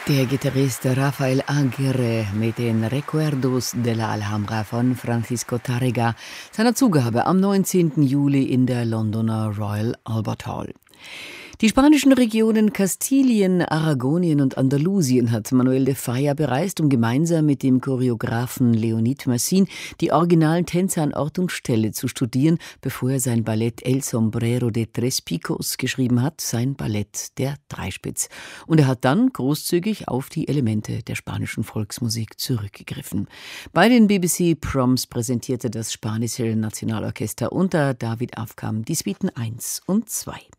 Der Gitarrist Rafael Aguirre mit den Recuerdos de la Alhambra von Francisco Tárrega, seiner Zugabe am 19. Juli in der Londoner Royal Albert Hall. Die spanischen Regionen Kastilien, Aragonien und Andalusien hat Manuel de Falla bereist, um gemeinsam mit dem Choreografen Leonid Massin die originalen Tänze an Ort und Stelle zu studieren, bevor er sein Ballett El Sombrero de Tres Picos geschrieben hat, sein Ballett der Dreispitz. Und er hat dann großzügig auf die Elemente der spanischen Volksmusik zurückgegriffen. Bei den BBC Proms präsentierte das spanische Nationalorchester unter David Afkam die Suiten 1 und 2.